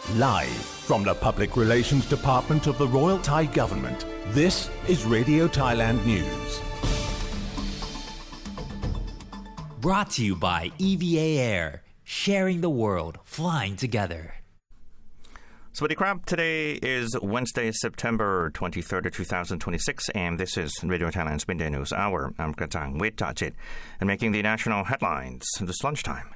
Live from the Public Relations Department of the Royal Thai Government, this is Radio Thailand News. Brought to you by EVA Air, sharing the world, flying together. สวัสดีครับ Today is Wednesday, September 23rd, 2026, and this is Radio Thailand's Midday News Hour. I'm Kratang Wittajit, and making the national headlines this lunchtime.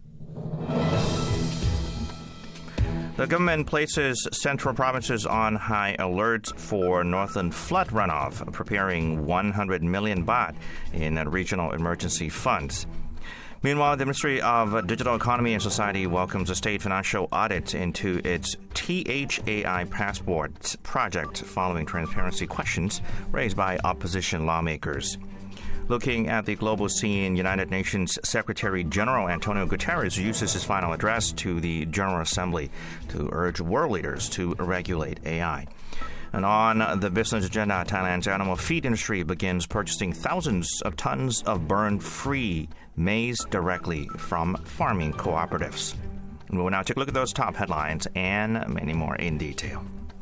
The government places central provinces on high alert for northern flood runoff, preparing 100 million baht in regional emergency funds. Meanwhile, the Ministry of Digital Economy and Society welcomes a state financial audit into its THAI passport project following transparency questions raised by opposition lawmakers. Looking at the global scene, United Nations Secretary General Antonio Guterres uses his final address to the General Assembly to urge world leaders to regulate AI. And on the business agenda, Thailand's animal feed industry begins purchasing thousands of tons of burn-free maize directly from farming cooperatives. And we'll now take a look at those top headlines and many more in detail.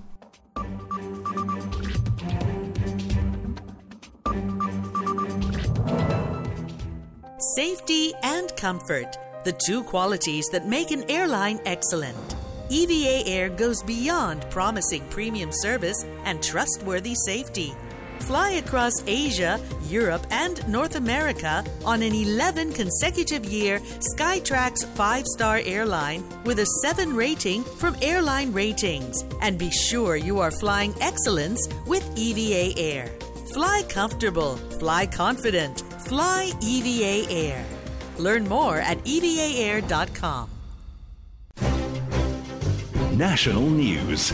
Safety and comfort, the two qualities that make an airline excellent. EVA Air goes beyond promising premium service and trustworthy safety. Fly across Asia, Europe, and North America on an 11 consecutive year Skytrax 5-star airline with a 7 rating from Airline Ratings. And be sure you are flying excellence with EVA Air. Fly comfortable, fly confident, fly EVA Air. Learn more at evaair.com. National News.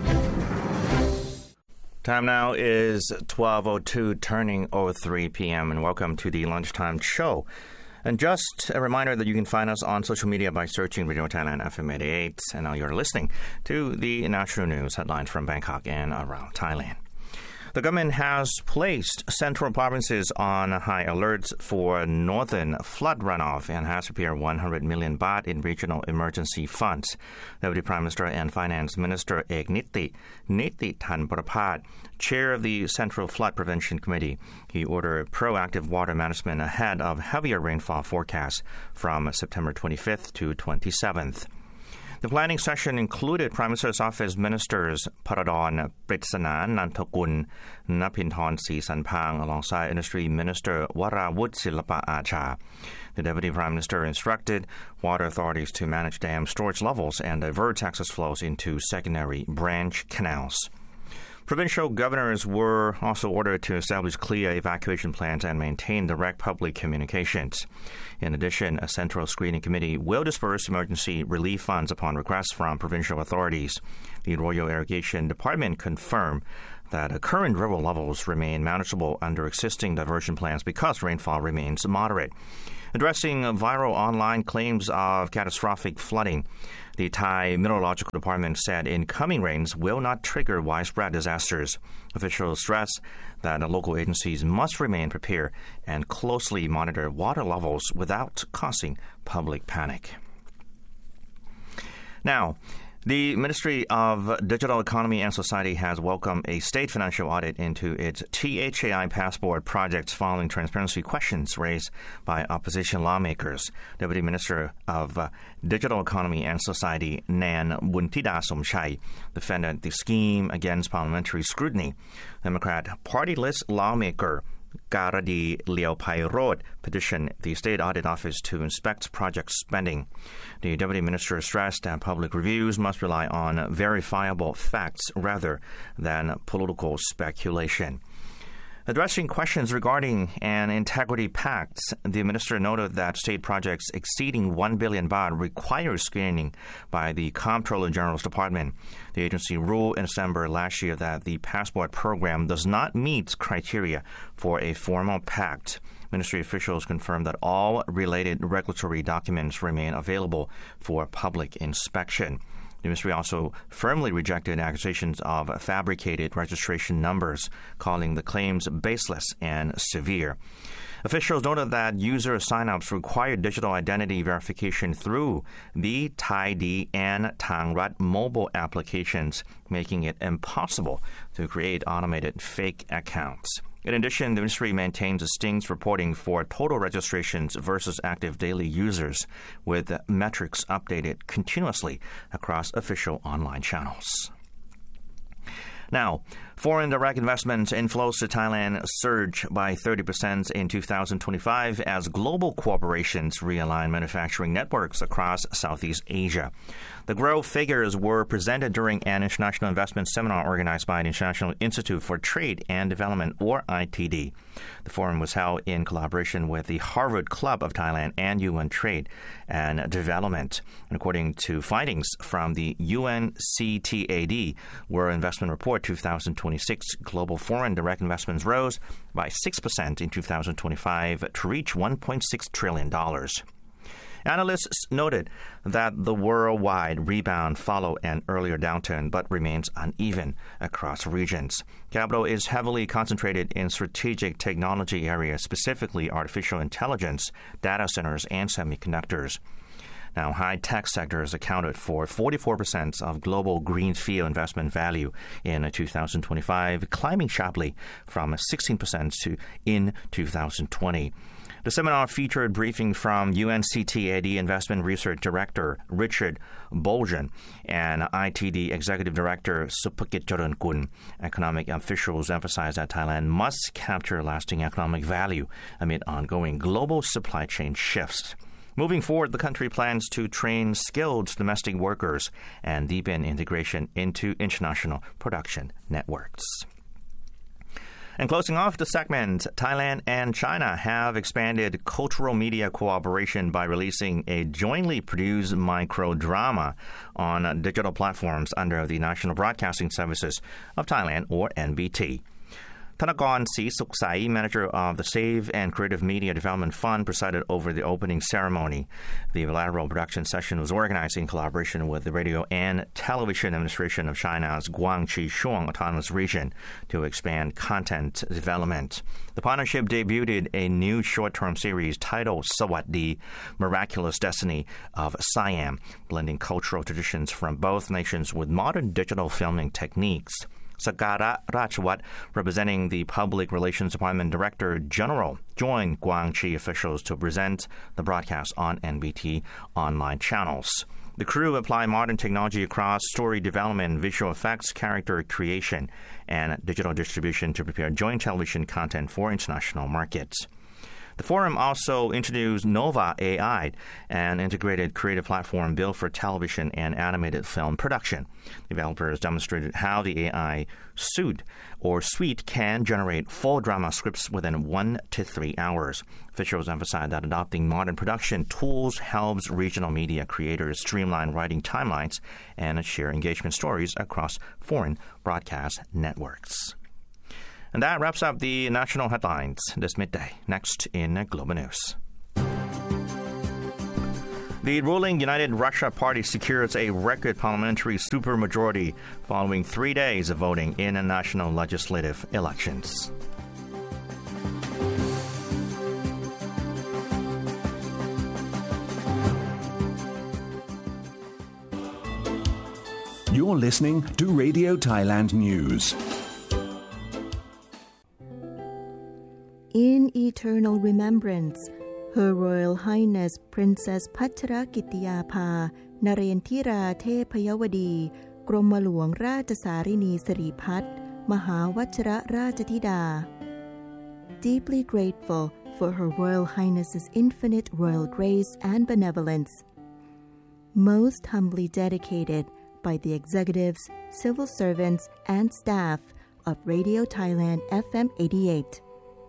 Time now is 12:02, turning 03 p.m. and welcome to the Lunchtime Show. And just a reminder that you can find us on social media by searching Radio Thailand FM 88. And now you're listening to the national news headlines from Bangkok and around Thailand. The government has placed central provinces on high alerts for northern flood runoff and has prepared 100 million baht in regional emergency funds. Deputy Prime Minister and Finance Minister Ek Niti Thanpraphat, chair of the Central Flood Prevention Committee, he ordered proactive water management ahead of heavier rainfall forecasts from September 25th to 27th. The planning session included Prime Minister's Office Ministers Paradon Pritsana Nantakul, Napinthorn Srisanpang, alongside Industry Minister Warawut Silapa Acha. The Deputy Prime Minister instructed water authorities to manage dam storage levels and divert access flows into secondary branch canals. Provincial governors were also ordered to establish clear evacuation plans and maintain direct public communications. In addition, a central screening committee will disperse emergency relief funds upon request from provincial authorities. The Royal Irrigation Department confirmed that current river levels remain manageable under existing diversion plans because rainfall remains moderate. Addressing viral online claims of catastrophic flooding, the Thai Meteorological Department said incoming rains will not trigger widespread disasters. Officials stress that local agencies must remain prepared and closely monitor water levels without causing public panic. Now, the Ministry of Digital Economy and Society has welcomed a state financial audit into its THAI passport project following transparency questions raised by opposition lawmakers. Deputy Minister of Digital Economy and Society Nan Buntida Somchai defended the scheme against parliamentary scrutiny. Democrat Party list lawmaker Karadi Leopairod petitioned the State Audit Office to inspect project spending. The Deputy Minister stressed that public reviews must rely on verifiable facts rather than political speculation. Addressing questions regarding an integrity pact, the minister noted that state projects exceeding 1 billion baht require screening by the Comptroller General's Department. The agency ruled in December last year that the passport program does not meet criteria for a formal pact. Ministry officials confirmed that all related regulatory documents remain available for public inspection. The ministry also firmly rejected accusations of fabricated registration numbers, calling the claims baseless and severe. Officials noted that user signups require digital identity verification through the ThaiD and Thangrat mobile applications, making it impossible to create automated fake accounts. In addition, the ministry maintains distinct reporting for total registrations versus active daily users, with metrics updated continuously across official online channels. Now, foreign direct investment inflows to Thailand surged by 30% in 2025 as global corporations realign manufacturing networks across Southeast Asia. The growth figures were presented during an international investment seminar organized by the International Institute for Trade and Development, or ITD. The forum was held in collaboration with the Harvard Club of Thailand and UN Trade and Development. And according to findings from the UNCTAD, World Investment Report 2026, global foreign direct investments rose by 6% in 2025 to reach $1.6 trillion. Analysts noted that the worldwide rebound followed an earlier downturn but remains uneven across regions. Capital is heavily concentrated in strategic technology areas, specifically artificial intelligence, data centers, and semiconductors. Now, high-tech sectors accounted for 44% of global greenfield investment value in 2025, climbing sharply from 16% in 2020. The seminar featured briefing from UNCTAD Investment Research Director Richard Boljan and ITD Executive Director Supakit Charankun. Economic officials emphasized that Thailand must capture lasting economic value amid ongoing global supply chain shifts. Moving forward, the country plans to train skilled domestic workers and deepen integration into international production networks. And closing off the segment, Thailand and China have expanded cultural media cooperation by releasing a jointly produced micro-drama on digital platforms under the National Broadcasting Services of Thailand, or NBT. Thanakorn Sri Suksai, manager of the Save and Creative Media Development Fund, presided over the opening ceremony. The bilateral production session was organized in collaboration with the Radio and Television Administration of China's Guangxi Shuang Autonomous Region to expand content development. The partnership debuted a new short-term series titled Sawatdi, Miraculous Destiny of Siam, blending cultural traditions from both nations with modern digital filming techniques. Sakara Rachwat, representing the Public Relations Department Director General, joined Guangxi officials to present the broadcast on NBT online channels. The crew applied modern technology across story development, visual effects, character creation, and digital distribution to prepare joint television content for international markets. The forum also introduced Nova AI, an integrated creative platform built for television and animated film production. Developers demonstrated how the AI suite can generate full drama scripts within 1 to 3 hours. Officials emphasized that adopting modern production tools helps regional media creators streamline writing timelines and share engagement stories across foreign broadcast networks. And that wraps up the national headlines this midday. Next in Global News. The ruling United Russia Party secures a record parliamentary supermajority following 3 days of voting in national legislative elections. You're listening to Radio Thailand News. In eternal remembrance, Her Royal Highness Princess Pachrakitiyapha Narendra Thepayawadi กรมหลวงราชสารินีสิริพัฒน์มหาวชิรราชธิดา Deeply grateful for Her Royal Highness's infinite royal grace and benevolence. Most humbly dedicated by the executives, civil servants, and staff of Radio Thailand FM 88.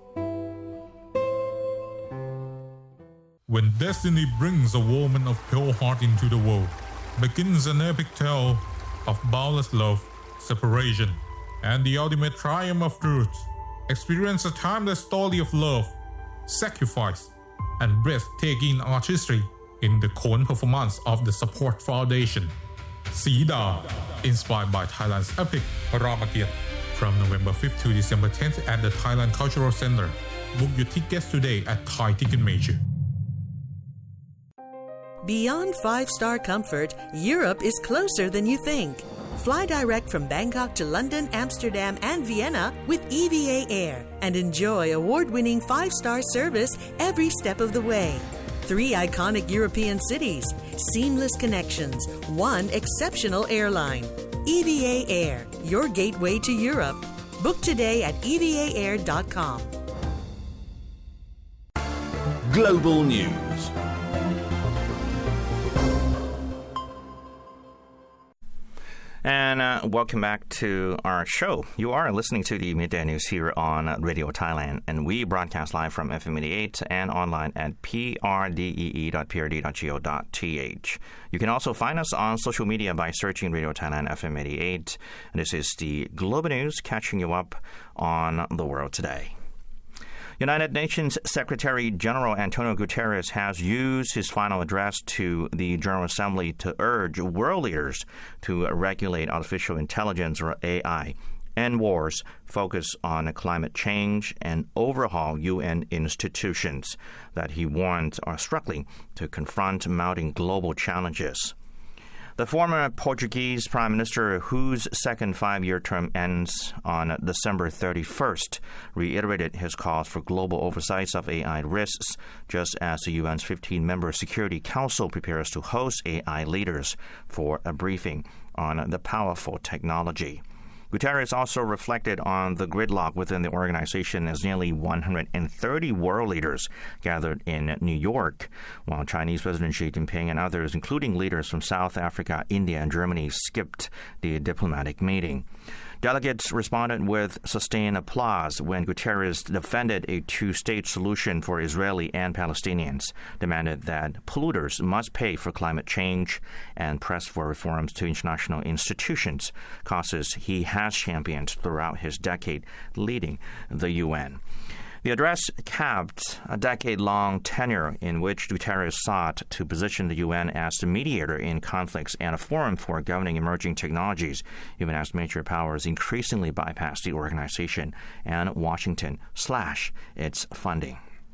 When destiny brings a woman of pure heart into the world, begins an epic tale of boundless love, separation, and the ultimate triumph of truth. Experience a timeless story of love, sacrifice, and breathtaking artistry in the Khon performance of the Support Foundation. Sida, inspired by Thailand's epic Ramakiat, from November 5th to December 10th at the Thailand Cultural Center. Book your tickets today at Thai Ticket Major. Beyond five-star comfort, Europe is closer than you think. Fly direct from Bangkok to London, Amsterdam, and Vienna with EVA Air and enjoy award-winning five-star service every step of the way. 3 iconic European cities, seamless connections, one exceptional airline. EVA Air, your gateway to Europe. Book today at evaair.com. Global news. And welcome back to our show. You are listening to the Midday News here on Radio Thailand, and we broadcast live from FM 88 and online at prdee.prd.go.th. You can also find us on social media by searching Radio Thailand FM 88. And this is the Global News, catching you up on the world today. United Nations Secretary General Antonio Guterres has used his final address to the General Assembly to urge world leaders to regulate artificial intelligence, or AI, end wars, focus on climate change, and overhaul UN institutions that he warns are struggling to confront mounting global challenges. The former Portuguese Prime Minister, whose second 5-year term ends on December 31st, reiterated his calls for global oversight of AI risks, just as the UN's 15-member Security Council prepares to host AI leaders for a briefing on the powerful technology. Guterres also reflected on the gridlock within the organization as nearly 130 world leaders gathered in New York, while Chinese President Xi Jinping and others, including leaders from South Africa, India, and Germany, skipped the diplomatic meeting. Delegates responded with sustained applause when Guterres defended a two-state solution for Israeli and Palestinians, demanded that polluters must pay for climate change, and pressed for reforms to international institutions, causes he has championed throughout his decade leading the UN. The address capped a decade-long tenure in which Guterres sought to position the UN as the mediator in conflicts and a forum for governing emerging technologies, even as major powers increasingly bypass the organization and Washington slash its funding.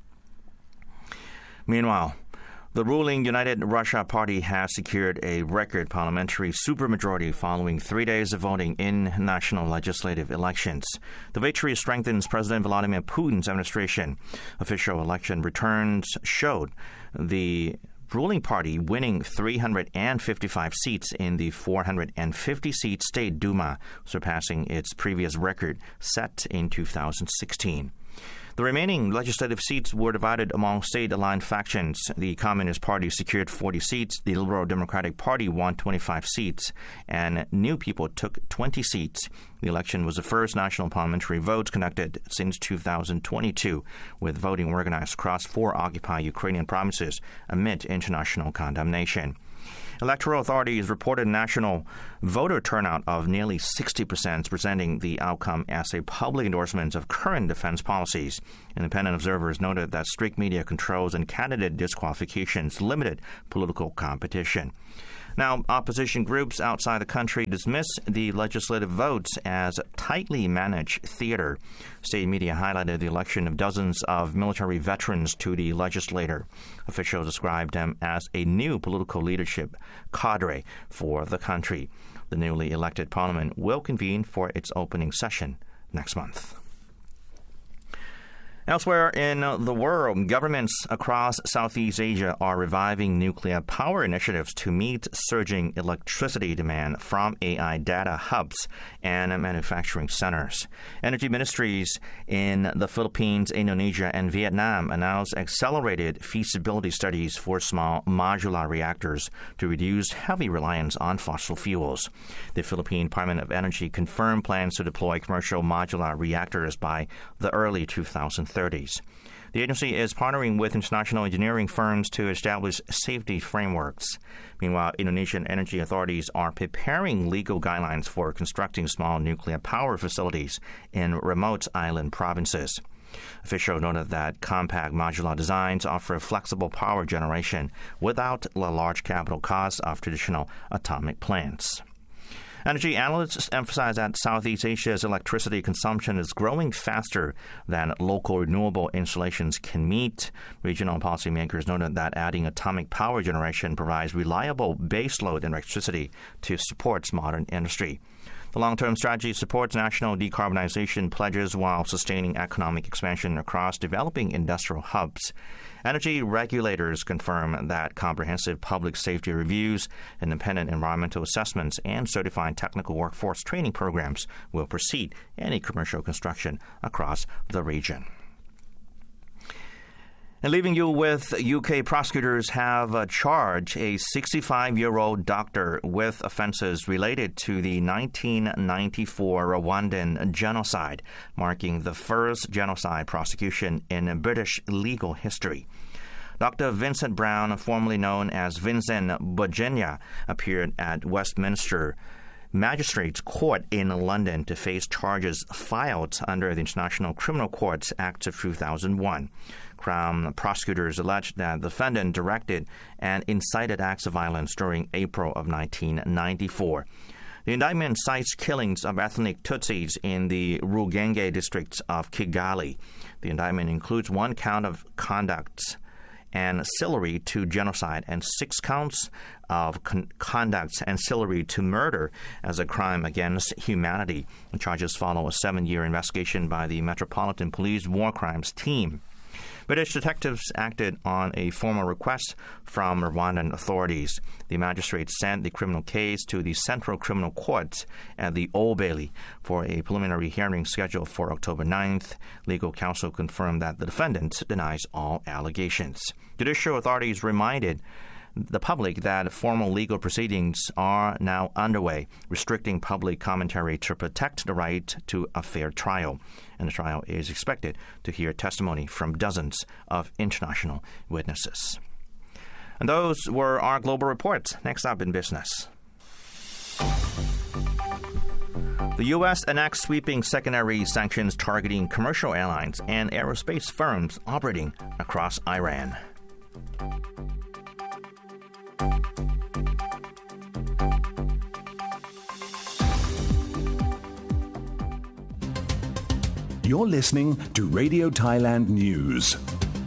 Meanwhile, the ruling United Russia Party has secured a record parliamentary supermajority following 3 days of voting in national legislative elections. The victory strengthens President Vladimir Putin's administration. Official election returns showed the ruling party winning 355 seats in the 450-seat State Duma, surpassing its previous record set in 2016. The remaining legislative seats were divided among state-aligned factions. The Communist Party secured 40 seats, the Liberal Democratic Party won 25 seats, and New People took 20 seats. The election was the first national parliamentary vote conducted since 2022, with voting organized across 4 occupied Ukrainian provinces amid international condemnation. Electoral authorities reported national voter turnout of nearly 60%, presenting the outcome as a public endorsement of current defense policies. Independent observers noted that strict media controls and candidate disqualifications limited political competition. Now, opposition groups outside the country dismiss the legislative votes as tightly managed theater. State media highlighted the election of dozens of military veterans to the legislature. Officials described them as a new political leadership cadre for the country. The newly elected parliament will convene for its opening session next month. Elsewhere in the world, governments across Southeast Asia are reviving nuclear power initiatives to meet surging electricity demand from AI data hubs and manufacturing centers. Energy ministries in the Philippines, Indonesia, and Vietnam announced accelerated feasibility studies for small modular reactors to reduce heavy reliance on fossil fuels. The Philippine Department of Energy confirmed plans to deploy commercial modular reactors by the early 2030s. The agency is partnering with international engineering firms to establish safety frameworks. Meanwhile, Indonesian energy authorities are preparing legal guidelines for constructing small nuclear power facilities in remote island provinces. Officials noted that compact modular designs offer flexible power generation without the large capital costs of traditional atomic plants. Energy analysts emphasize that Southeast Asia's electricity consumption is growing faster than local renewable installations can meet. Regional policymakers noted that adding atomic power generation provides reliable baseload electricity to support modern industry. The long-term strategy supports national decarbonization pledges while sustaining economic expansion across developing industrial hubs. Energy regulators confirm that comprehensive public safety reviews, independent environmental assessments, and certified technical workforce training programs will precede any commercial construction across the region. And leaving you with UK prosecutors have charged a 65-year-old doctor with offenses related to the 1994 Rwandan genocide, marking the first genocide prosecution in British legal history. Dr. Vincent Brown, formerly known as Vincent Bugenya, appeared at Westminster Magistrates Court in London to face charges filed under the International Criminal Court Act of 2001. Crown prosecutors alleged that the defendant directed and incited acts of violence during April of 1994. The indictment cites killings of ethnic Tutsis in the Rugenge district of Kigali. The indictment includes one count of conduct ancillary to genocide and 6 counts of conduct ancillary to murder as a crime against humanity. The charges follow a 7-year investigation by the Metropolitan Police War Crimes Team. British detectives acted on a formal request from Rwandan authorities. The magistrates sent the criminal case to the Central Criminal Court at the Old Bailey for a preliminary hearing scheduled for October 9th. Legal counsel confirmed that the defendant denies all allegations. Judicial authorities reminded the public that formal legal proceedings are now underway, restricting public commentary to protect the right to a fair trial. And the trial is expected to hear testimony from dozens of international witnesses. And those were our global reports. Next up in business. The U.S. enacts sweeping secondary sanctions targeting commercial airlines and aerospace firms operating across Iran. You're listening to Radio Thailand News.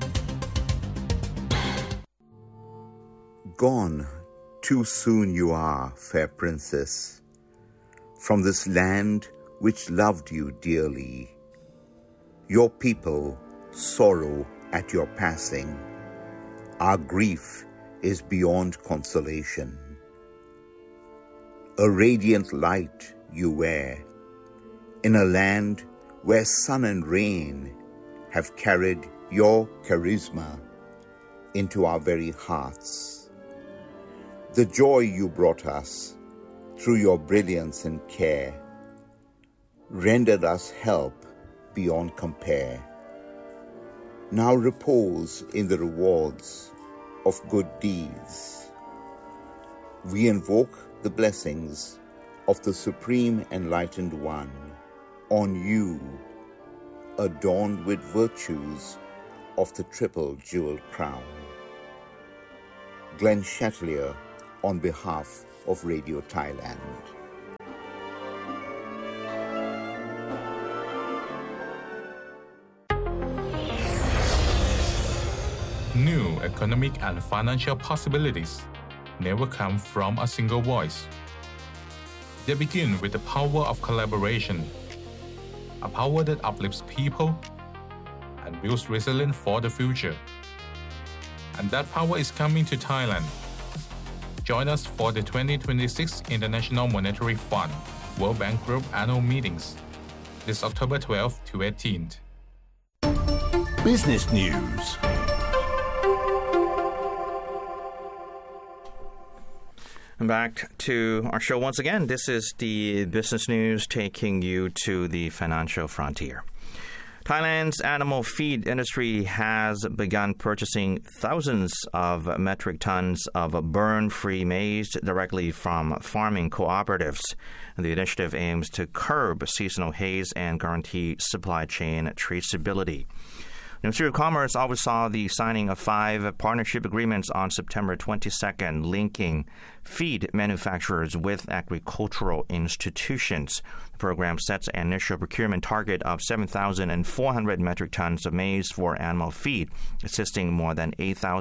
Gone too soon you are, fair princess, from this land which loved you dearly. Your people sorrow at your passing. Our grief is beyond consolation. A radiant light you wear in a land where sun and rain have carried your charisma into our very hearts. The joy you brought us through your brilliance and care rendered us help beyond compare. Now repose in the rewards of good deeds. We invoke the blessings of the Supreme Enlightened One on you, adorned with virtues of the triple jeweled crown. Glenn Chatelier on behalf of Radio Thailand. New economic and financial possibilities never come from a single voice. They begin with the power of collaboration, a power that uplifts people and builds resilience for the future. And that power is coming to Thailand. Join us for the 2026 International Monetary Fund World Bank Group annual meetings this October 12th to 18th. Business News. Back to our show once again. This is the business news taking you to the financial frontier. Thailand's animal feed industry has begun purchasing thousands of metric tons of burn-free maize directly from farming cooperatives. The initiative aims to curb seasonal haze and guarantee supply chain traceability. The Ministry of Commerce oversaw the signing of 5 partnership agreements on September 22nd, linking feed manufacturers with agricultural institutions. The program sets an initial procurement target of 7,400 metric tons of maize for animal feed, assisting more than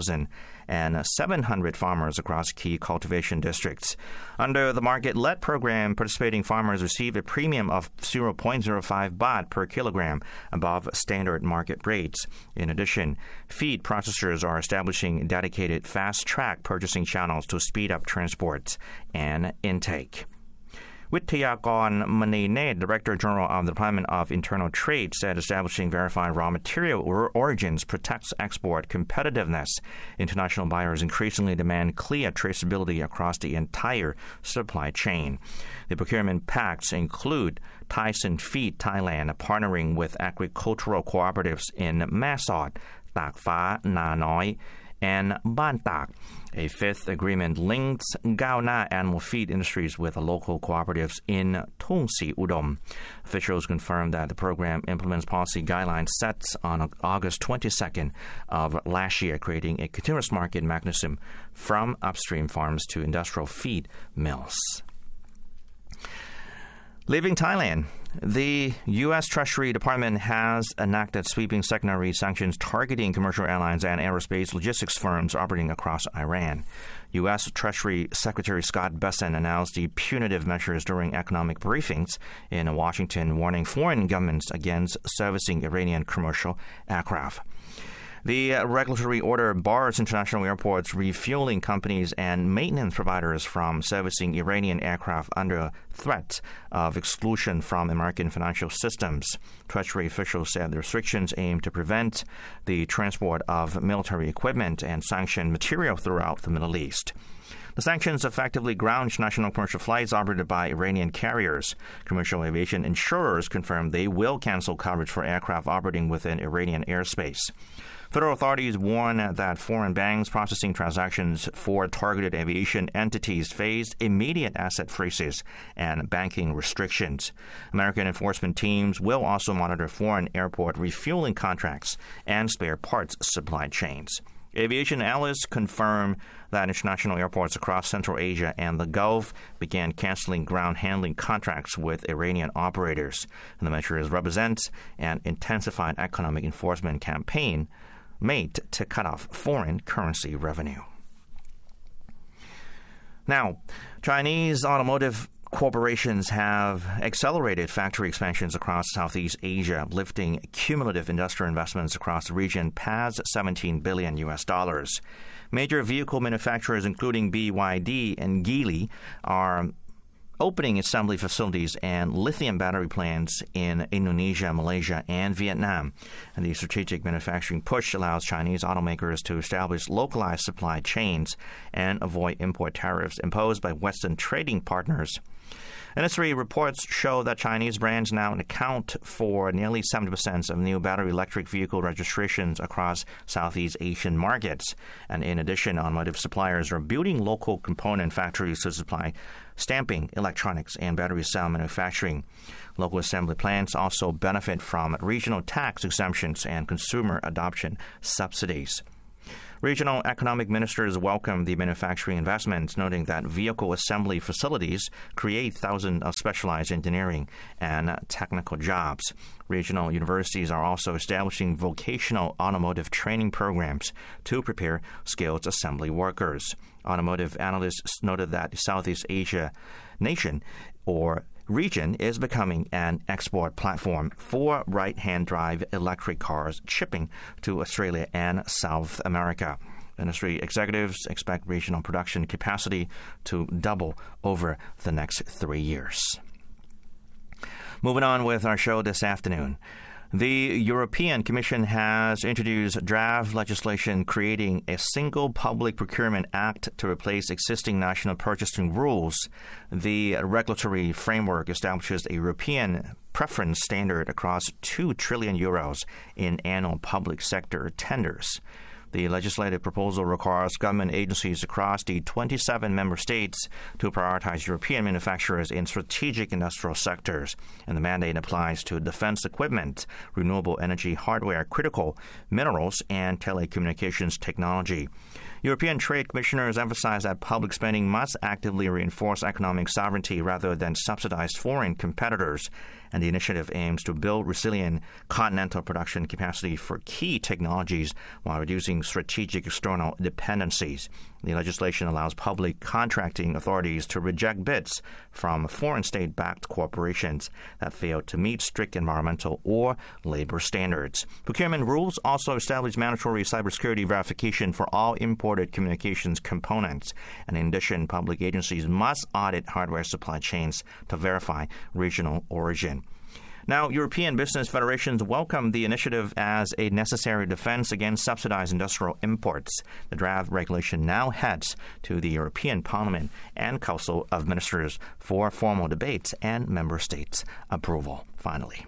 8,700 farmers across key cultivation districts. Under the market-led program, participating farmers receive a premium of 0.05 baht per kilogram above standard market rates. In addition, feed processors are establishing dedicated fast-track purchasing channels to speed up transport and intake. Wittayakon Manine, Director General of the Department of Internal Trade, said establishing verified raw material origins protects export competitiveness. International buyers increasingly demand clear traceability across the entire supply chain. The procurement pacts include Tyson Feed Thailand partnering with agricultural cooperatives in Masot, Tak Pha, Na Noi, and Ban Tak. A 5th agreement links Gao Na Animal Feed Industries with local cooperatives in Thung Si Udom. Officials confirmed that the program implements policy guidelines set on August 22nd of last year, creating a continuous market mechanism from upstream farms to industrial feed mills. Leaving Thailand, the U.S. Treasury Department has enacted sweeping secondary sanctions targeting commercial airlines and aerospace logistics firms operating across Iran. U.S. Treasury Secretary Scott Bessent announced the punitive measures during economic briefings in Washington, warning foreign governments against servicing Iranian commercial aircraft. The regulatory order bars international airports, refueling companies, and maintenance providers from servicing Iranian aircraft under threat of exclusion from American financial systems. Treasury officials said the restrictions aim to prevent the transport of military equipment and sanctioned material throughout the Middle East. The sanctions effectively ground international commercial flights operated by Iranian carriers. Commercial aviation insurers confirmed they will cancel coverage for aircraft operating within Iranian airspace. Federal authorities warn that foreign banks processing transactions for targeted aviation entities faced immediate asset freezes and banking restrictions. American enforcement teams will also monitor foreign airport refueling contracts and spare parts supply chains. Aviation analysts confirm that international airports across Central Asia and the Gulf began canceling ground handling contracts with Iranian operators. And the measures represent an intensified economic enforcement campaign made to cut off foreign currency revenue. Now, Chinese automotive corporations have accelerated factory expansions across Southeast Asia, lifting cumulative industrial investments across the region past $17 billion. Major vehicle manufacturers, including BYD and Geely, are opening assembly facilities and lithium battery plants in Indonesia, Malaysia, and Vietnam. And the strategic manufacturing push allows Chinese automakers to establish localized supply chains and avoid import tariffs imposed by Western trading partners. Industry reports show that Chinese brands now account for nearly 70% of new battery electric vehicle registrations across Southeast Asian markets. And in addition, automotive suppliers are building local component factories to supply stamping, electronics, and battery cell manufacturing. Local assembly plants also benefit from regional tax exemptions and consumer adoption subsidies. Regional economic ministers welcome the manufacturing investments, noting that vehicle assembly facilities create thousands of specialized engineering and technical jobs. Regional universities are also establishing vocational automotive training programs to prepare skilled assembly workers. Automotive analysts noted that Southeast Asia nation or region is becoming an export platform for right-hand drive electric cars shipping to Australia and South America. Industry executives expect regional production capacity to double over the next 3 years. Moving on with our show this afternoon. The European Commission has introduced draft legislation creating a single public procurement act to replace existing national purchasing rules. The regulatory framework establishes a European preference standard across 2 trillion euros in annual public sector tenders. The legislative proposal requires government agencies across the 27 member states to prioritize European manufacturers in strategic industrial sectors, and the mandate applies to defense equipment, renewable energy hardware, critical minerals, and telecommunications technology. European trade commissioners emphasize that public spending must actively reinforce economic sovereignty rather than subsidize foreign competitors, and the initiative aims to build resilient continental production capacity for key technologies while reducing strategic external dependencies. The legislation allows public contracting authorities to reject bids from foreign state-backed corporations that fail to meet strict environmental or labor standards. Procurement rules also establish mandatory cybersecurity verification for all imported communications components. And in addition, public agencies must audit hardware supply chains to verify regional origin. Now, European business federations welcome the initiative as a necessary defense against subsidized industrial imports. The draft regulation now heads to the European Parliament and Council of Ministers for formal debates and member states' approval, finally.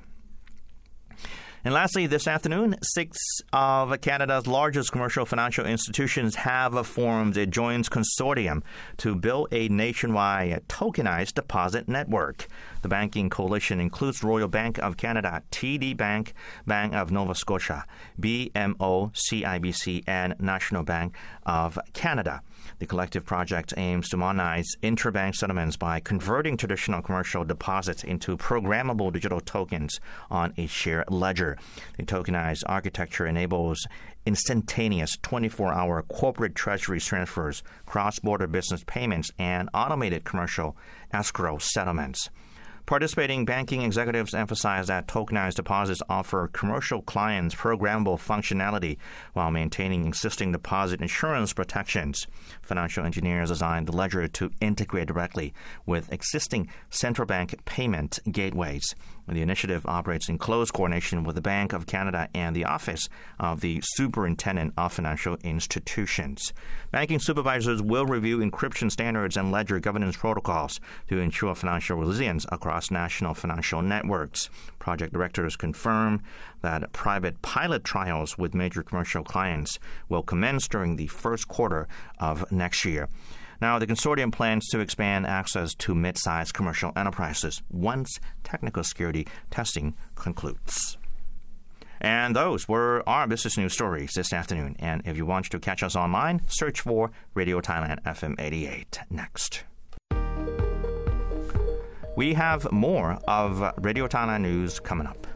And lastly, this afternoon, 6 of Canada's largest commercial financial institutions have formed a joint consortium to build a nationwide tokenized deposit network. The banking coalition includes Royal Bank of Canada, TD Bank, Bank of Nova Scotia, BMO, CIBC, and National Bank of Canada. The collective project aims to modernize interbank settlements by converting traditional commercial deposits into programmable digital tokens on a shared ledger. The tokenized architecture enables instantaneous 24-hour corporate treasury transfers, cross-border business payments, and automated commercial escrow settlements. Participating banking executives emphasize that tokenized deposits offer commercial clients programmable functionality while maintaining existing deposit insurance protections. Financial engineers designed the ledger to integrate directly with existing central bank payment gateways. The initiative operates in close coordination with the Bank of Canada and the Office of the Superintendent of Financial Institutions. Banking supervisors will review encryption standards and ledger governance protocols to ensure financial resilience across national financial networks. Project directors confirm that private pilot trials with major commercial clients will commence during the first quarter of next year. Now, the consortium plans to expand access to mid-sized commercial enterprises once technical security testing concludes. And those were our business news stories this afternoon. And if you want to catch us online, search for Radio Thailand FM 88 next. We have more of Radio Thailand news coming up.